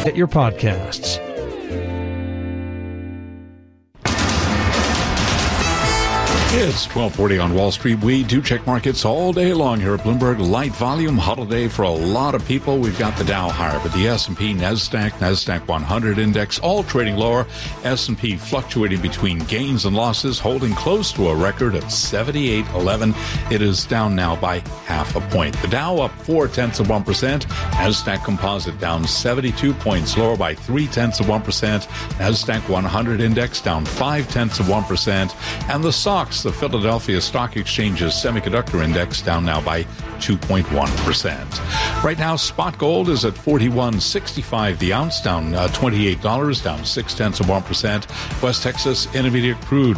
Get your podcasts. It's 12:40 on Wall Street. We do check markets all day long here at Bloomberg. Light volume holiday for a lot of people. We've got the Dow higher, but the S&P, NASDAQ 100 index all trading lower. S&P fluctuating between gains and losses, holding close to a record at 78.11. It is down now by half a point. The Dow up 0.4%. NASDAQ Composite down 72 points, lower by 0.3%. NASDAQ 100 index down 0.5%. And the SOX, the Philadelphia Stock Exchange's semiconductor index, down now by 2.1%. Right now, spot gold is at $41.65 the ounce, down $28, down 0.6%. West Texas Intermediate crude,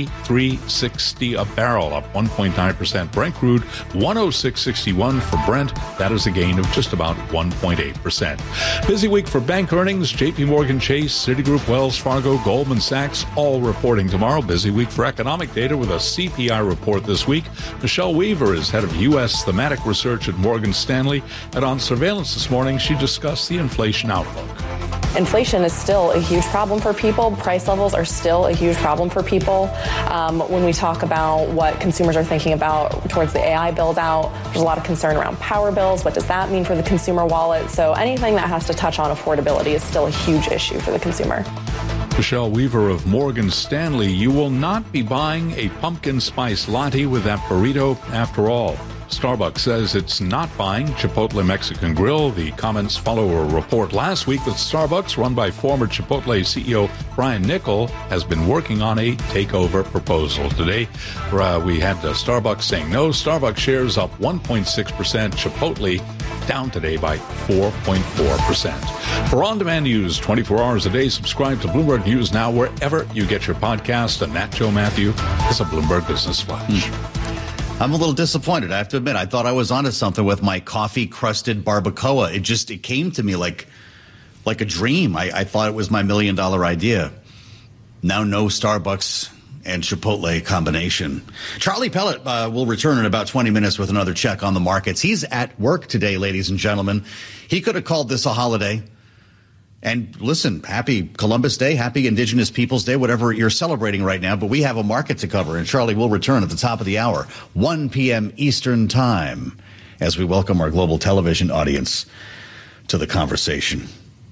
$93.60 a barrel, up 1.9%. Brent crude, $106.61 for Brent. That is a gain of just about 1.8%. Busy week for bank earnings. JP Morgan Chase, Citigroup, Wells Fargo, Goldman Sachs, all reporting tomorrow. Busy week for economic data with a CPI report this week. Michelle Weaver is head of U.S. thematic research at Morgan Stanley. And on surveillance this morning, she discussed the inflation outlook. Inflation is still a huge problem for people. Price levels are still a huge problem for people. When we talk about what consumers are thinking about towards the AI build out, there's a lot of concern around power bills. What does that mean for the consumer wallet? So anything that has to touch on affordability is still a huge issue for the consumer. Michelle Weaver of Morgan Stanley. You will not be buying a pumpkin spice latte with that burrito after all. Starbucks says it's not buying Chipotle Mexican Grill. The comments follow a report last week that Starbucks, run by former Chipotle CEO Brian Niccol, has been working on a takeover proposal. Today, we had Starbucks saying no. Starbucks shares up 1.6%. Chipotle down today by 4.4%. For on-demand news 24 hours a day, subscribe to Bloomberg News Now wherever you get your podcast. And Nat Joe Matthew is a Bloomberg Business Flash. I'm a little disappointed, I have to admit. I thought I was onto something with my coffee-crusted barbacoa. It came to me like a dream. I thought it was my $1 million idea. Now no Starbucks and Chipotle combination. Charlie Pellet will return in about 20 minutes with another check on the markets. He's at work today, ladies and gentlemen. He could have called this a holiday. And listen, happy Columbus Day, happy Indigenous Peoples Day, whatever you're celebrating right now. But we have a market to cover, and Charlie will return at the top of the hour, 1 p.m. Eastern Time, as we welcome our global television audience to the conversation.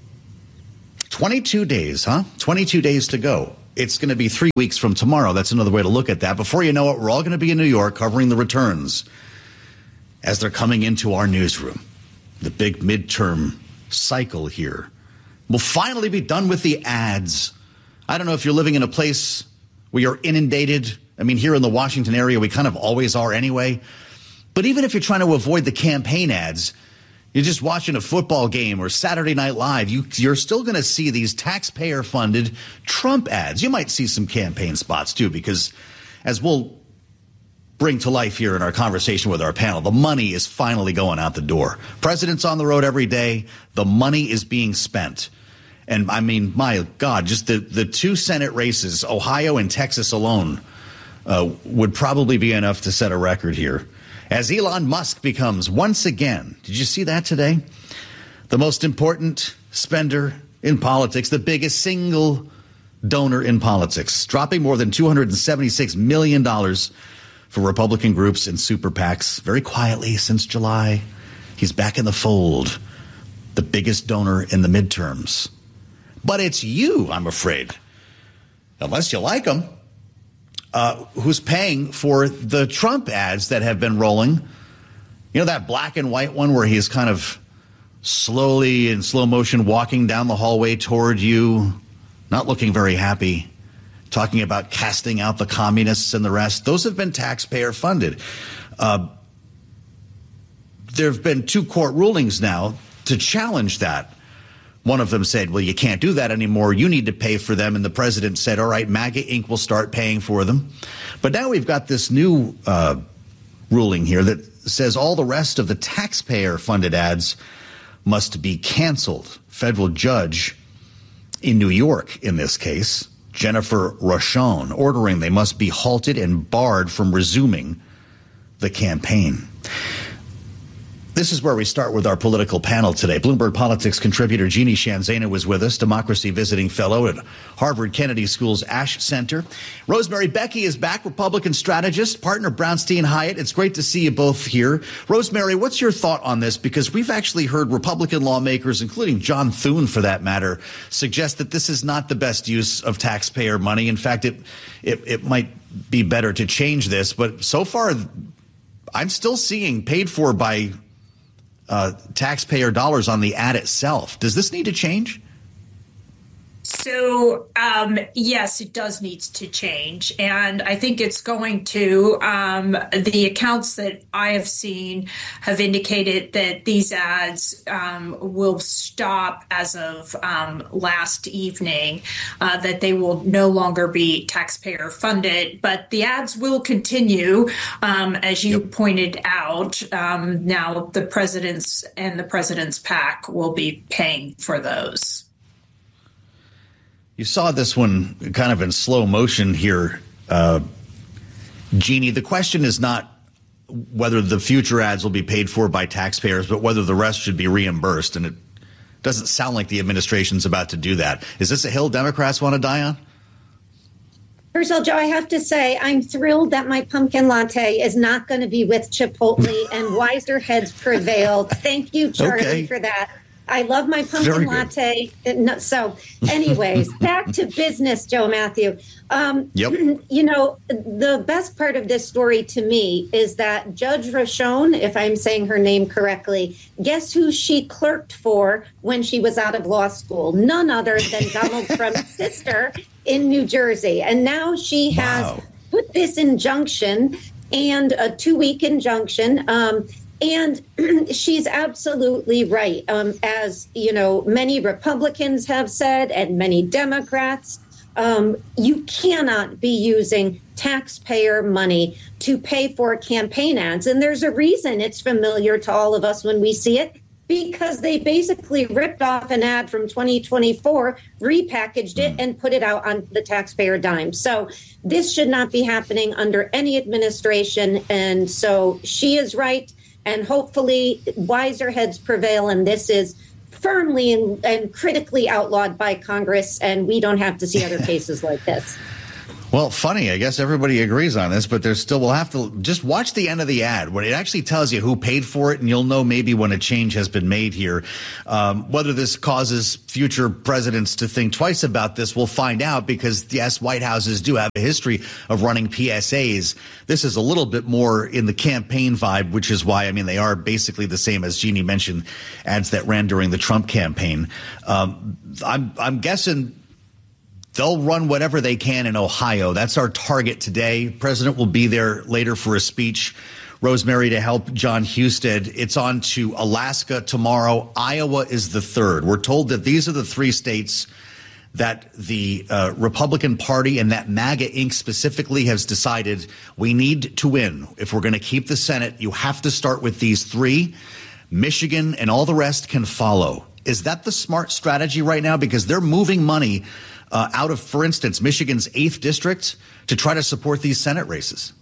22 days, huh? 22 days to go. It's going to be 3 weeks from tomorrow. That's another way to look at that. Before you know it, we're all going to be in New York covering the returns as they're coming into our newsroom. The big midterm cycle here. We'll finally be done with the ads. I don't know if you're living in a place where you're inundated. I mean, here in the Washington area, we kind of always are anyway. But even if you're trying to avoid the campaign ads, you're just watching a football game or Saturday Night Live, you're still going to see these taxpayer-funded Trump ads. You might see some campaign spots, too, because as we'll bring to life here in our conversation with our panel, the money is finally going out the door. President's on the road every day. The money is being spent. And, I mean, my God, just the two Senate races, Ohio and Texas alone, would probably be enough to set a record here. As Elon Musk becomes, once again, did you see that today? The most important spender in politics, the biggest single donor in politics, dropping more than $276 million for Republican groups and super PACs very quietly since July. He's back in the fold, the biggest donor in the midterms. But it's you, I'm afraid, unless you like him, who's paying for the Trump ads that have been rolling. You know, that black and white one where he's kind of slowly in slow motion walking down the hallway toward you, not looking very happy, talking about casting out the communists and the rest. Those have been taxpayer funded. There have been 2 court rulings now to challenge that. One of them said, well, you can't do that anymore. You need to pay for them. And the president said, all right, MAGA Inc. will start paying for them. But now we've got this new ruling here that says all the rest of the taxpayer-funded ads must be canceled. Federal judge in New York, in this case, Jennifer Rochon, ordering they must be halted and barred from resuming the campaign. This is where we start with our political panel today. Bloomberg Politics contributor Jeannie Sheehan Zaino was with us, democracy visiting fellow at Harvard Kennedy School's Ash Center. Rosemary Becky is back, Republican strategist, partner Brownstein Hyatt. It's great to see you both here. Rosemary, what's your thought on this? Because we've actually heard Republican lawmakers, including John Thune for that matter, suggest that this is not the best use of taxpayer money. In fact, it might be better to change this. But so far, I'm still seeing paid for by taxpayer dollars on the ad itself. Does this need to change? So, yes, it does need to change. And I think it's going to. The accounts that I have seen have indicated that these ads will stop as of last evening, that they will no longer be taxpayer funded. But the ads will continue, as you pointed out. Now, the president's and the president's PAC will be paying for those. You saw this one kind of in slow motion here, Jeannie. The question is not whether the future ads will be paid for by taxpayers, but whether the rest should be reimbursed. And it doesn't sound like the administration's about to do that. Is this a hill Democrats want to die on? First of all, Joe, I have to say I'm thrilled that my pumpkin latte is not going to be with Chipotle and wiser heads prevailed. Thank you, Charlie, for that. I love my pumpkin latte. So anyways, back to business, Joe Matthew. You know, the best part of this story to me is that Judge Rochon, if I'm saying her name correctly, guess who she clerked for when she was out of law school? None other than Donald Trump's sister in New Jersey. And now she has put this injunction, and a 2-week injunction. And she's absolutely right. As, you know, many Republicans have said and many Democrats, you cannot be using taxpayer money to pay for campaign ads. And there's a reason it's familiar to all of us when we see it, because they basically ripped off an ad from 2024, repackaged it, and put it out on the taxpayer dime. So this should not be happening under any administration. And so she is right. And hopefully wiser heads prevail, and this is firmly and critically outlawed by Congress, and we don't have to see other cases like this. Well, funny, I guess everybody agrees on this, but there's still, we'll have to just watch the end of the ad when it actually tells you who paid for it, and you'll know maybe when a change has been made here. Whether this causes future presidents to think twice about this, we'll find out, because yes, White Houses do have a history of running PSAs. This is a little bit more in the campaign vibe, which is why, I mean, they are basically the same as Jeannie mentioned, ads that ran during the Trump campaign. I'm guessing they'll run whatever they can in Ohio. That's our target today. President will be there later for a speech, Rosemary, to help John Husted. It's on to Alaska tomorrow. Iowa is the third. We're told that these are the 3 states that the Republican Party and that MAGA Inc. specifically has decided we need to win. If we're going to keep the Senate, you have to start with these 3. Michigan and all the rest can follow. Is that the smart strategy right now? Because they're moving money out of, for instance, Michigan's 8th district to try to support these Senate races.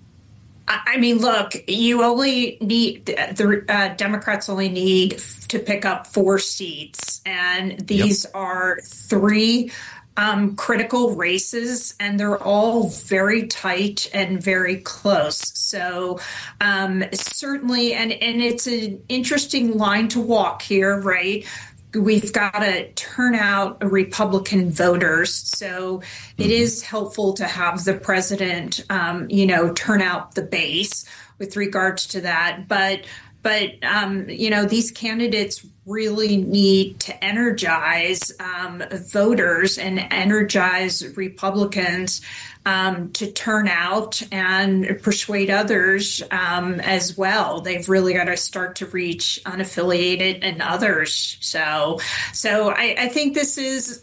I mean, look, you only need the Democrats only need to pick up 4 seats, and these are 3 critical races, and they're all very tight and very close. So certainly, and it's an interesting line to walk here, right? We've got to turn out Republican voters. So it is helpful to have the president, turn out the base with regards to that. But these candidates really need to energize voters and energize Republicans to turn out and persuade others as well. They've really got to start to reach unaffiliated and others. So I think this is,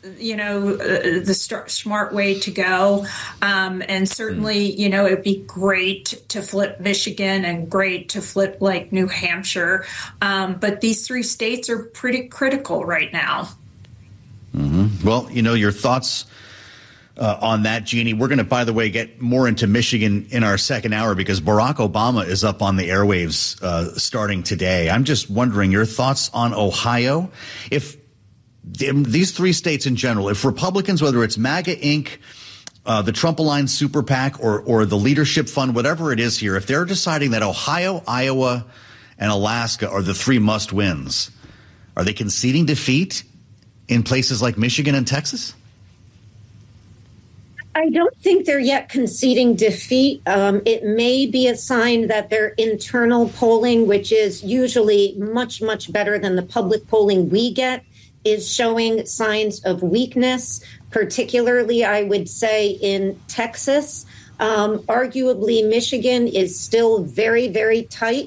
the smart way to go. And certainly, it'd be great to flip Michigan and great to flip like New Hampshire. But these 3 states are pretty critical right now. Well, your thoughts on that, Jeannie. We're going to, by the way, get more into Michigan in our second hour because Barack Obama is up on the airwaves starting today. I'm just wondering your thoughts on Ohio. If these three states in general, if Republicans, whether it's MAGA Inc., the Trump-aligned super PAC or the Leadership Fund, whatever it is here, if they're deciding that Ohio, Iowa, and Alaska are the three must-wins, are they conceding defeat in places like Michigan and Texas? I don't think they're yet conceding defeat. It may be a sign that their internal polling, which is usually much, much better than the public polling we get, is showing signs of weakness, particularly, I would say, in Texas. Arguably, Michigan is still very, very tight.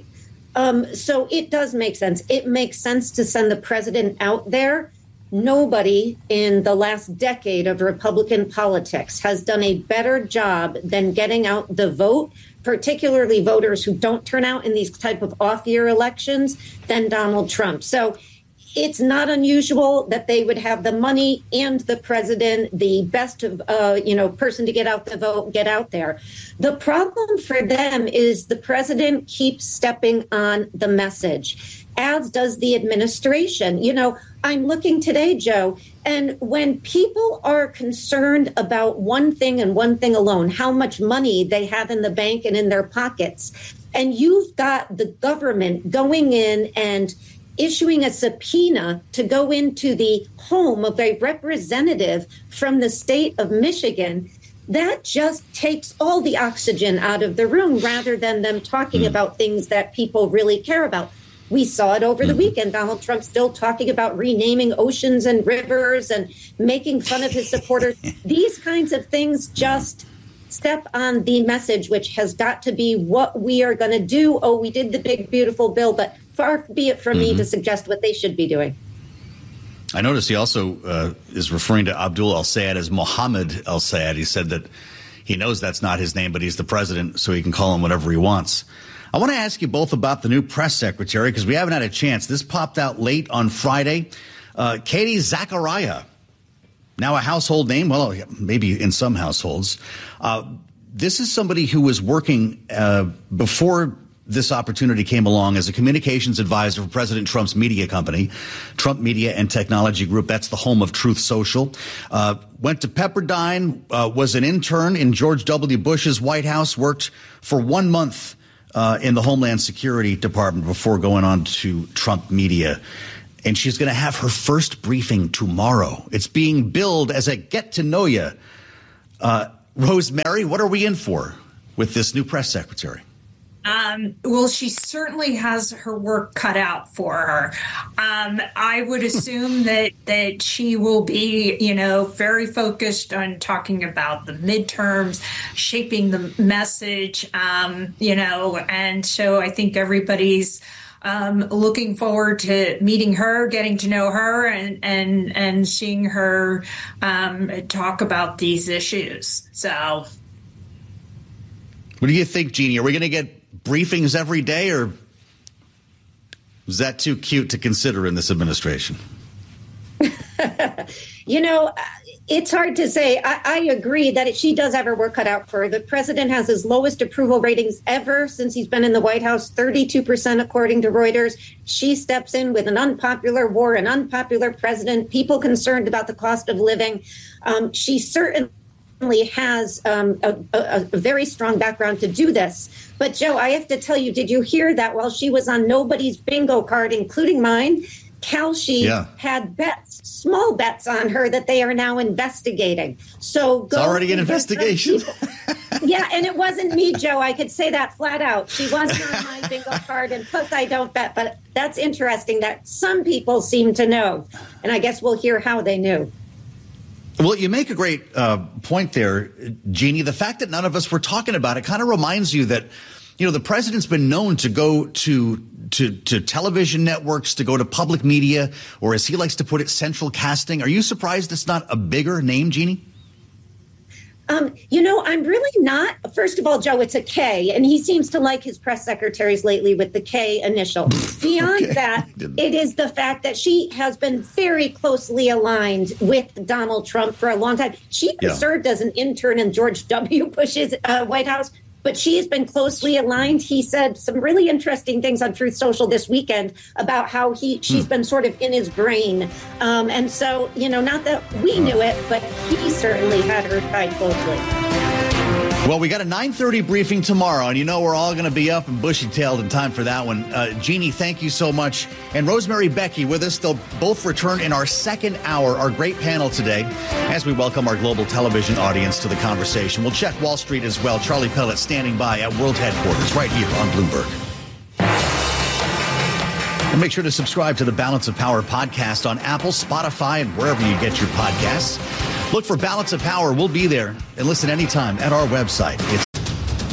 So it does make sense. It makes sense to send the president out there. Nobody in the last decade of Republican politics has done a better job than getting out the vote, particularly voters who don't turn out in these type of off-year elections, than Donald Trump. So it's not unusual that they would have the money and the president, the best person to get out the vote, get out there. The problem for them is the president keeps stepping on the message, as does the administration. I'm looking today, Joe, and when people are concerned about one thing and one thing alone, how much money they have in the bank and in their pockets, and you've got the government going in and issuing a subpoena to go into the home of a representative from the state of Michigan, that just takes all the oxygen out of the room rather than them talking about things that people really care about. We saw it over the weekend. Donald Trump still talking about renaming oceans and rivers and making fun of his supporters. These kinds of things just step on the message, which has got to be what we are going to do. Oh, we did the big, beautiful bill, but far be it from me to suggest what they should be doing. I noticed he also is referring to Abdul al-Sayed as Mohammed al-Sayed. He said that he knows that's not his name, but he's the president, so he can call him whatever he wants. I want to ask you both about the new press secretary because we haven't had a chance. This popped out late on Friday. Katie Zachariah, now a household name. Well, maybe in some households. This is somebody who was working before this opportunity came along as a communications advisor for President Trump's media company, Trump Media and Technology Group. That's the home of Truth Social. Went to Pepperdine, was an intern in George W. Bush's White House, worked for 1 month in the Homeland Security Department before going on to Trump Media. And she's going to have her first briefing tomorrow. It's being billed as a get-to-know-you. Rosemary, what are we in for with this new press secretary? Well, she certainly has her work cut out for her. I would assume that she will be, very focused on talking about the midterms, shaping the message, and so I think everybody's looking forward to meeting her, getting to know her, and seeing her talk about these issues. So, what do you think, Jeannie? Are we going to get briefings every day, or is that too cute to consider in this administration? It's hard to say. I agree that she does have her work cut out for her. The president has his lowest approval ratings ever since he's been in the White House, 32% according to Reuters. She steps in with an unpopular war, an unpopular president, people concerned about the cost of living. She certainly has a very strong background to do this. But, Joe, I have to tell you, did you hear that while she was on nobody's bingo card, including mine, Kalshi had bets, small bets on her that they are now investigating. So it's already an investigation. Yeah, and it wasn't me, Joe. I could say that flat out. She wasn't on my bingo card, and plus I don't bet. But that's interesting that some people seem to know. And I guess we'll hear how they knew. Well, you make a great point there, Jeannie. The fact that none of us were talking about it kind of reminds you that, the president's been known to go to television networks, to go to public media, or as he likes to put it, central casting. Are you surprised it's not a bigger name, Jeannie? I'm really not. First of all, Joe, it's a K, and he seems to like his press secretaries lately with the K initial. Beyond that, it is the fact that she has been very closely aligned with Donald Trump for a long time. She served as an intern in George W. Bush's White House, but she's been closely aligned. He said some really interesting things on Truth Social this weekend about how she's been sort of in his brain. And so, not that we knew it, but he certainly had her tied closely. Well, we got a 9:30 briefing tomorrow, and we're all going to be up and bushy-tailed in time for that one. Jeannie, thank you so much. And Rosemary Becky with us. They'll both return in our second hour, our great panel today, as we welcome our global television audience to the conversation. We'll check Wall Street as well. Charlie Pellet standing by at World Headquarters right here on Bloomberg. And make sure to subscribe to the Balance of Power podcast on Apple, Spotify, and wherever you get your podcasts. Look for Balance of Power. We'll be there. And listen anytime at our website. It's